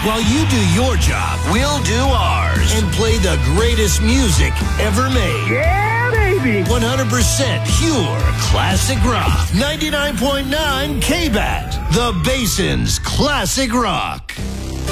While you do your job, we'll do ours and play the greatest music ever made. Yeah, baby! 100% pure classic rock. 99.9 KBAT, the Basin's Classic Rock.